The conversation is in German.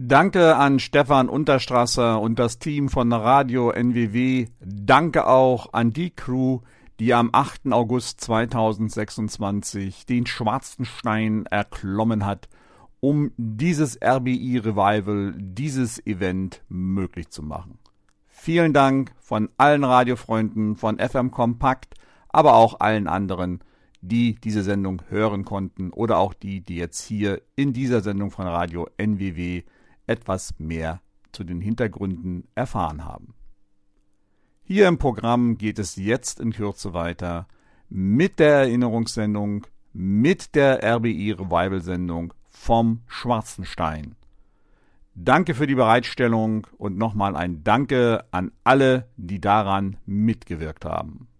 Danke an Stefan Unterstrasser und das Team von Radio NWW. Danke auch an die Crew, die am 8. August 2026 den Schwarzen Stein erklommen hat, um dieses RBI Revival, dieses Event möglich zu machen. Vielen Dank von allen Radiofreunden von FM Kompakt, aber auch allen anderen, die diese Sendung hören konnten oder auch die jetzt hier in dieser Sendung von Radio NWW etwas mehr zu den Hintergründen erfahren haben. Hier im Programm geht es jetzt in Kürze weiter mit der Erinnerungssendung, mit der RBI Revival-Sendung vom Schwarzen Stein. Danke für die Bereitstellung und nochmal ein Danke an alle, die daran mitgewirkt haben.